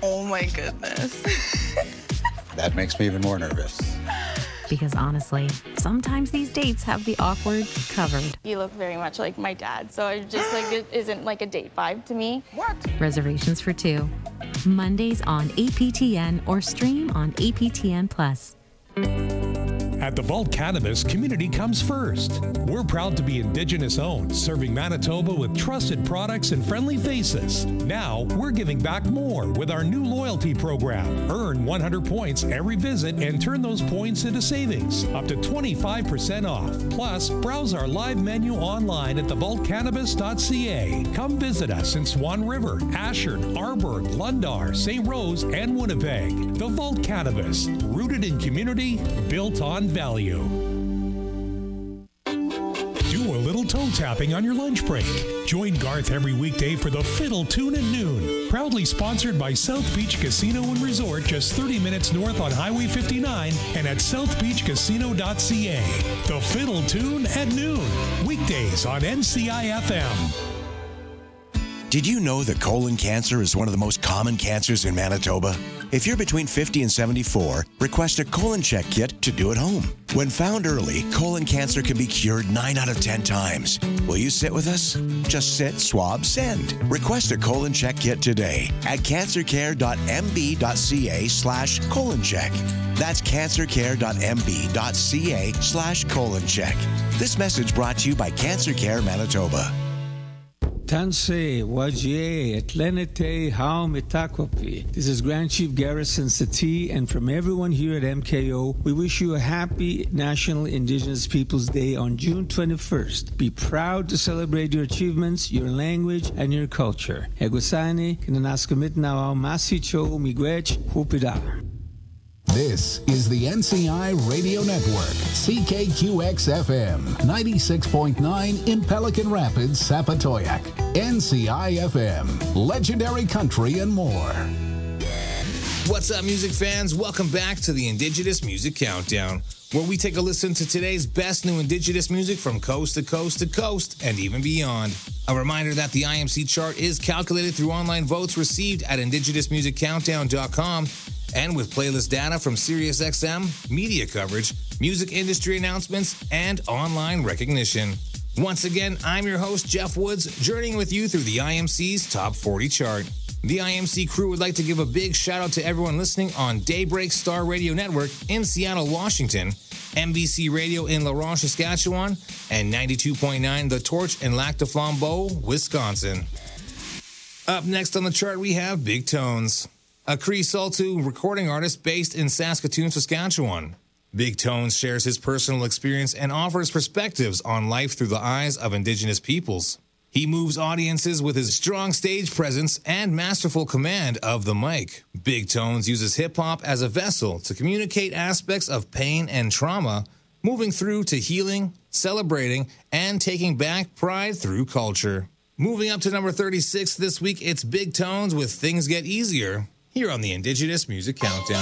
Oh my goodness. That makes me even more nervous. Because honestly, sometimes these dates have the awkward covered. You look very much like my dad, so it's just like it isn't like a date vibe to me. What? Reservations for two. Mondays on APTN or stream on APTN Plus. At the Vault Cannabis, community comes first. We're proud to be Indigenous owned, serving Manitoba with trusted products and friendly faces. Now, we're giving back more with our new loyalty program. Earn 100 points every visit and turn those points into savings, up to 25% off. Plus, browse our live menu online at thevaultcannabis.ca. Come visit us in Swan River, Ashern, Arborg, Lundar, St. Rose, and Winnipeg. The Vault Cannabis, rooted in community, built on value. Do a little toe tapping on your lunch break. Join Garth every weekday for the Fiddle Tune at noon. Proudly sponsored by South Beach Casino and Resort, just 30 minutes north on Highway 59 and at southbeachcasino.ca. The Fiddle Tune at noon. Weekdays on NCI-FM. Did you know that colon cancer is one of the most common cancers in Manitoba? If you're between 50 and 74, request a colon check kit to do at home. When found early, colon cancer can be cured 9 out of 10 times. Will you sit with us? Just sit, swab, send. Request a colon check kit today at cancercare.mb.ca/colon check. That's cancercare.mb.ca/colon check. This message brought to you by Cancer Care Manitoba. Tanse, Wajie, Etlenete, Hao Mitakwapi. This is Grand Chief Garrison Sati, and from everyone here at MKO, we wish you a happy National Indigenous Peoples Day on June 21st. Be proud to celebrate your achievements, your language, and your culture. Egosani, Kinanaskamit Nawao Masicho, Miigwech, Hupida. This is the NCI Radio Network, CKQX-FM, 96.9 in Pelican Rapids, Sapatoyak. NCI-FM, legendary country and more. What's up, music fans? Welcome back to the Indigenous Music Countdown, where we take a listen to today's best new Indigenous music from coast to coast to coast and even beyond. A reminder that the IMC chart is calculated through online votes received at indigenousmusiccountdown.com and with playlist data from SiriusXM, media coverage, music industry announcements, and online recognition. Once again, I'm your host, Jeff Woods, journeying with you through the IMC's Top 40 chart. The IMC crew would like to give a big shout out to everyone listening on Daybreak Star Radio Network in Seattle, Washington, MBC Radio in La Ronge, Saskatchewan, and 92.9 The Torch in Lac du Flambeau, Wisconsin. Up next on the chart, we have Big Tones, a Cree Saltu recording artist based in Saskatoon, Saskatchewan. Big Tones shares his personal experience and offers perspectives on life through the eyes of Indigenous peoples. He moves audiences with his strong stage presence and masterful command of the mic. Big Tones uses hip-hop as a vessel to communicate aspects of pain and trauma, moving through to healing, celebrating, and taking back pride through culture. Moving up to number 36 this week, it's Big Tones with Things Get Easier, here on the Indigenous Music Countdown.